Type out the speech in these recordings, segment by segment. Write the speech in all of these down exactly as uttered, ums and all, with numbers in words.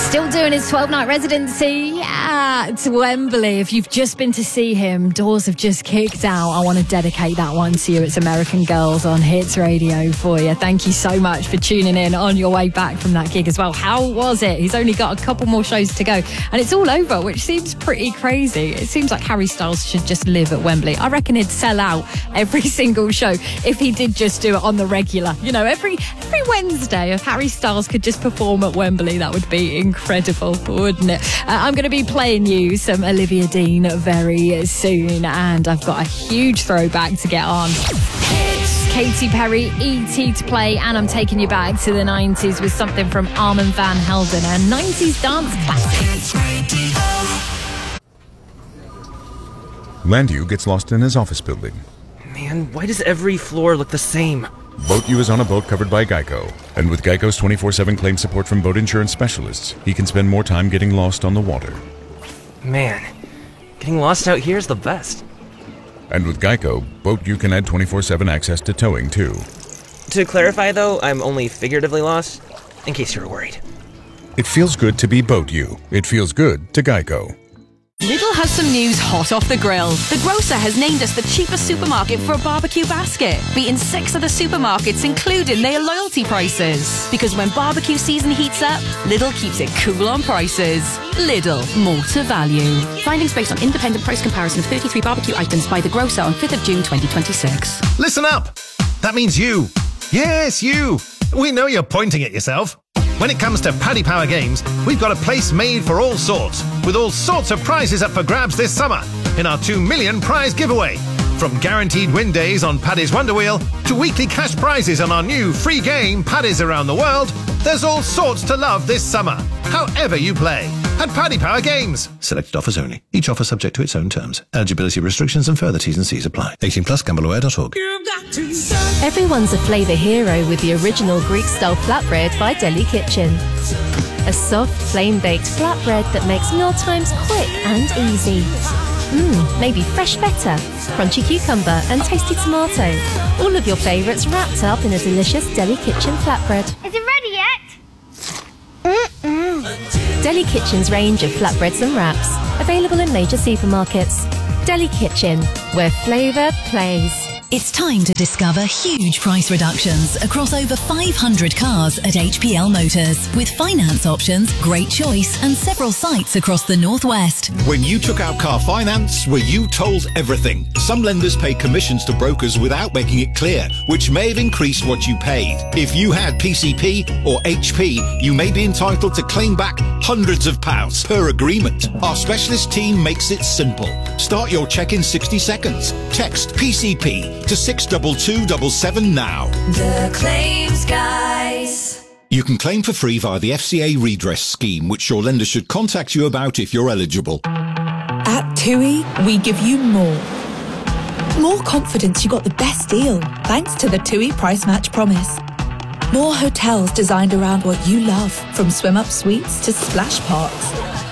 Still doing his twelve-night residency at Wembley. If you've just been to see him, doors have just kicked out. I want to dedicate that one to you. It's American Girls on Hits Radio for you. Thank you so much for tuning in on your way back from that gig as well. How was it? He's only got a couple more shows to go and it's all over, which seems pretty crazy. It seems like Harry Styles should just live at Wembley. I reckon he'd sell out every single show if he did just do it on the regular. You know, every every Wednesday, if Harry Styles could just perform at Wembley, that would be incredible, wouldn't it? Uh, I'm going to be playing you some Olivia Dean very soon, and I've got a huge throwback to get on. It's Katy Perry, E T to play, and I'm taking you back to the nineties with something from Armand van Helden, a nineties dance classic. Landu gets lost in his office building. Man, why does every floor look the same? Boat U is on a boat covered by Geico. And with Geico's twenty-four seven claim support from boat insurance specialists, he can spend more time getting lost on the water. Man, getting lost out here is the best. And with Geico, Boat U can add twenty-four seven access to towing, too. To clarify, though, I'm only figuratively lost, in case you were worried. It feels good to be Boat U. It feels good to Geico. Lidl has some news hot off the grill. The grocer has named us the cheapest supermarket for a barbecue basket, beating six other supermarkets, including their loyalty prices. Because when barbecue season heats up, Lidl keeps it cool on prices. Lidl, more to value. Findings based on independent price comparison of thirty-three barbecue items by the grocer on fifth of June twenty twenty-six. Listen up! That means you. Yes, you. We know you're pointing at yourself. When it comes to Paddy Power Games, we've got a place made for all sorts, with all sorts of prizes up for grabs this summer in our two million prize giveaway. From guaranteed win days on Paddy's Wonder Wheel to weekly cash prizes on our new free game Paddy's Around the World, there's all sorts to love this summer, however you play. At Paddy Power Games. Selected offers only. Each offer subject to its own terms. Eligibility restrictions and further T's and C's apply. eighteen plus, gamble aware dot org. Everyone's a flavour hero with the original Greek-style flatbread by Deli Kitchen. A soft, flame-baked flatbread that makes mealtimes quick and easy. Mmm, maybe fresh feta, crunchy cucumber and tasty tomato. All of your favourites wrapped up in a delicious Deli Kitchen flatbread. Is it ready yet? Mm-mm. Deli Kitchen's range of flatbreads and wraps, available in major supermarkets. Deli Kitchen, where flavour plays. It's time to discover huge price reductions across over five hundred cars at H P L Motors. With finance options, great choice and several sites across the Northwest. When you took out car finance, were you told everything? Some lenders pay commissions to brokers without making it clear, which may have increased what you paid. If you had P C P or H P, you may be entitled to claim back hundreds of pounds per agreement. Our specialist team makes it simple. Start your check in sixty seconds. Text P C P to six two two seven seven now. The Claims Guys. You can claim for free via the F C A redress scheme, which your lender should contact you about if you're eligible. At TUI, we give you more. More confidence you got the best deal, thanks to the TUI Price Match Promise. More hotels designed around what you love, from swim-up suites to splash parks.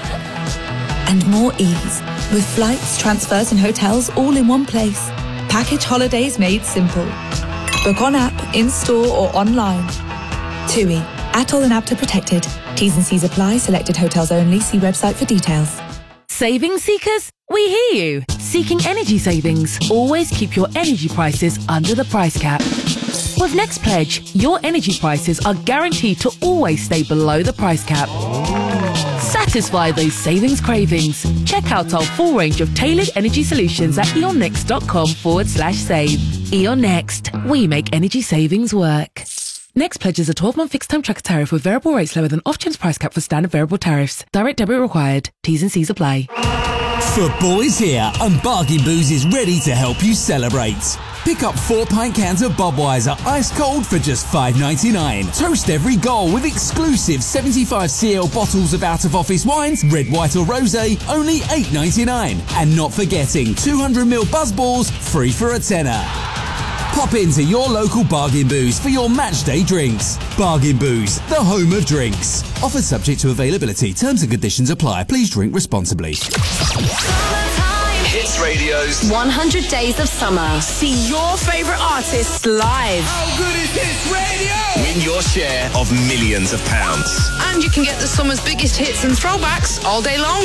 And more ease, with flights, transfers and hotels all in one place. Package holidays made simple. Book on app, in-store or online. TUI. Atoll and A B T A protected. T's and C's apply. Selected hotels only. See website for details. Saving seekers? We hear you. Seeking energy savings? Always keep your energy prices under the price cap. With Next Pledge, your energy prices are guaranteed to always stay below the price cap. Satisfy those savings cravings. Check out our full range of tailored energy solutions at eonnext.com forward slash save. Eon Next. We make energy savings work. Next pledges a twelve-month fixed-term tracker tariff with variable rates lower than off-chance price cap for standard variable tariffs. Direct debit required. T's and C's apply. Football is here and Bargain Booze is ready to help you celebrate. Pick up four pint cans of Budweiser ice cold for just five ninety-nine. Toast every goal with exclusive seventy-five centiliter bottles of out-of-office wines, red, white or rosé, only eight ninety-nine. And not forgetting two hundred milliliter buzz balls, free for a tenner. Pop into your local Bargain Booze for your matchday drinks. Bargain Booze, the home of drinks. Offer subject to availability. Terms and conditions apply. Please drink responsibly. Hits Radio's one hundred Days of Summer. See your favourite artists live. How good is Hits Radio? Win your share of millions of pounds. And you can get the summer's biggest hits and throwbacks all day long.